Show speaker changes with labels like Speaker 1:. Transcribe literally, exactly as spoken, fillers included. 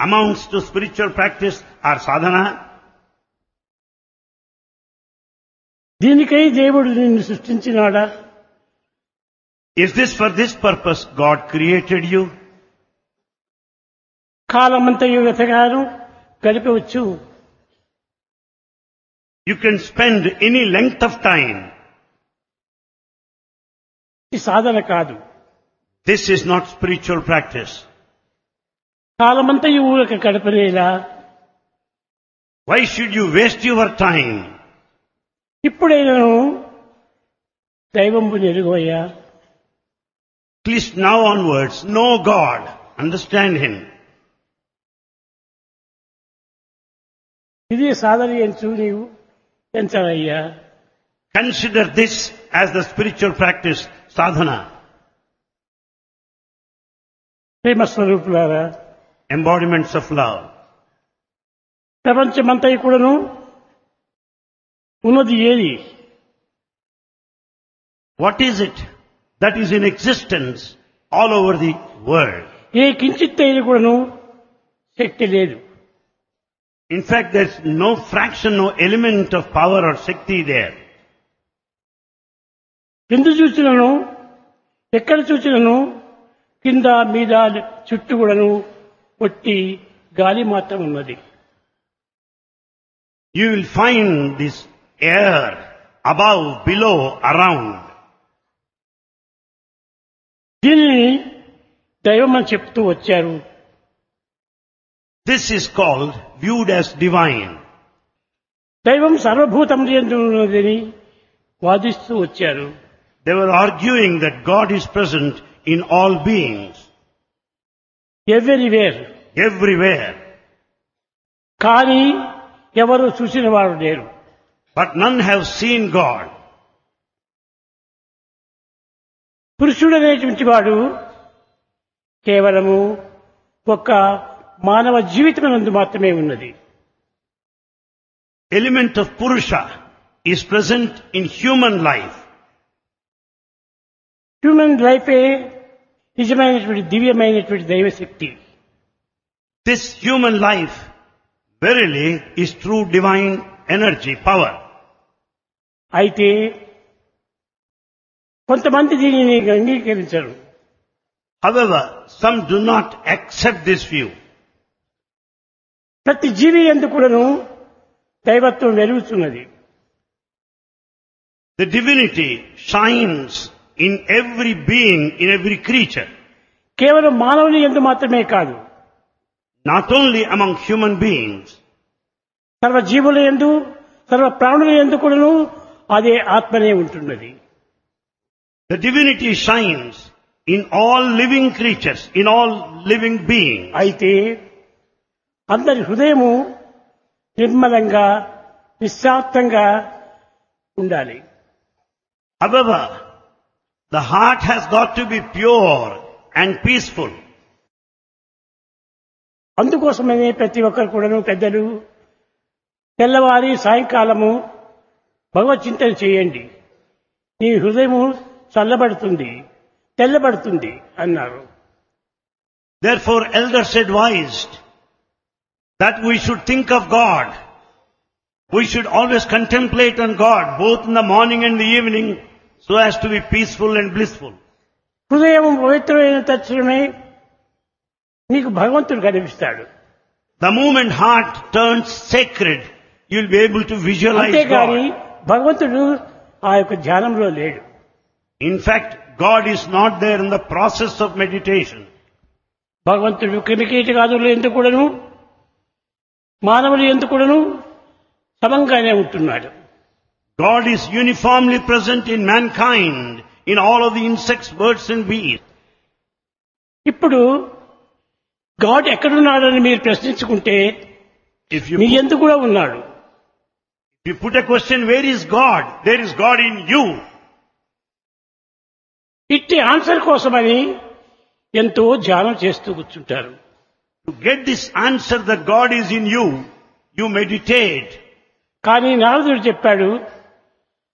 Speaker 1: amounts to spiritual practice or sadhana?
Speaker 2: దీనికై దేవుడు నిన్ను సృష్టించినాడా?
Speaker 1: Is this for this purpose God created you?
Speaker 2: కాలమంతయు వ్యతగాను గడిపవచ్చు.
Speaker 1: You can spend any length of time.
Speaker 2: ఈ సాధన కాదు.
Speaker 1: This is not spiritual practice.
Speaker 2: కాలమంతయు ఊరక గడపనేలా.
Speaker 1: Why should you waste your time?
Speaker 2: ఇప్పుడైనను దైవంబు నెరుగోయా.
Speaker 1: At least now onwards, know God, understand Him.
Speaker 2: ఇది సాధన ఎంచు నీవు ఎంచవయ్యా.
Speaker 1: Consider this as the spiritual practice, sadhana,
Speaker 2: ప్రేమ స్వరూపులారా,
Speaker 1: embodiments of love.
Speaker 2: ప్రపంచమంతా కూడాను ఉన్నది ఏది?
Speaker 1: What is it that is in existence all over the world?
Speaker 2: ఏ కించిత్ అయిన కూడాను శక్తి లేదు.
Speaker 1: In fact, there's no fraction, no element of power or Shakti there.
Speaker 2: ఎందు చూచినను ఎక్కడ చూచినను కింద మీద చుట్టూ కూడాను ఒట్టి గాలి మాత్రం ఉన్నది.
Speaker 1: You will find this air above, below, around.
Speaker 2: దీనిని దైవం అని చెప్తూ వచ్చారు.
Speaker 1: This is called, viewed as divine.
Speaker 2: దైవం సర్వభూతం యందు ఉన్నదని వాదిస్తూ వచ్చారు.
Speaker 1: They were arguing that God is present in all beings,
Speaker 2: everywhere.
Speaker 1: everywhere.
Speaker 2: కానీ ఎవరు చూసిన వారు లేరు.
Speaker 1: But none have seen God.
Speaker 2: పురుషుడనేటువంటి వాడు కేవలము ఒక మానవ జీవితమునందు మాత్రమే ఉన్నది.
Speaker 1: Element of Purusha is present in human life.
Speaker 2: Human లైఫే నిజమైనటువంటి దివ్యమైనటువంటి దైవశక్తి.
Speaker 1: This human life verily is true divine energy, power.
Speaker 2: అయితే కొంతమంది దీనిని అంగీకరించరు.
Speaker 1: However, some do not accept this view.
Speaker 2: ప్రతి జీవి యందు కూడాను దైవత్వం వెలుగుతున్నది.
Speaker 1: The divinity shines in every being, in every creature.
Speaker 2: కేవలం మానవుని యందు మాత్రమే కాదు,
Speaker 1: Not only among human beings,
Speaker 2: సర్వ జీవుల యందు సర్వ ప్రాణుల యందు కూడాను అదే ఆత్మనే ఉంటున్నది.
Speaker 1: the divinity shines in all living creatures, in all living beings.
Speaker 2: అయితే అందరి హృదయము నిర్మలంగా నిశ్శాంతంగా ఉండాలి.
Speaker 1: However, the heart has got to be pure and peaceful.
Speaker 2: అందుకోసమనే ప్రతి ఒక్కరు కూడాను పెద్దలు తెల్లవారి సాయంకాలము భగవత్ చింతన చేయండి, నీ హృదయము చల్లబడుతుంది, తెల్లబడుతుంది అన్నారు.
Speaker 1: Therefore, elders advised that we should think of God. We should always contemplate on God, both in the morning and the evening, so as to be peaceful and blissful.
Speaker 2: హృదయం పవిత్రమైన తక్షణమే నీకు భగవంతుడు కనిపిస్తాడు.
Speaker 1: The moment heart turns sacred, you will be able to visualize
Speaker 2: అంతేగాని
Speaker 1: God.
Speaker 2: భగవంతుడు ఆ యొక్క ధ్యానంలో లేడు.
Speaker 1: In fact, God is not there in the process of meditation.
Speaker 2: భగవంతుడు క్రిమికీటకాదులు ఎందుకు కూడాను మానవులు ఎందుకు కూడాను సమంగానే ఉంటున్నాడు.
Speaker 1: God is uniformly present in mankind, in all of the insects, birds and bees.
Speaker 2: ఇప్పుడు గాడ్ ఎక్కడున్నాడని మీరు ప్రశ్నించుకుంటే
Speaker 1: If you
Speaker 2: మీ
Speaker 1: put,
Speaker 2: ఎందుకు కూడా ఉన్నాడు.
Speaker 1: if you put a question, where is God? There is God in you.
Speaker 2: ఇట్టి answer కోసమని ఎంతో ధ్యానం చేస్తూ కూర్చుంటారు.
Speaker 1: To get this answer that God is in you, you meditate.
Speaker 2: కానీ నారదుడు చెప్పాడు,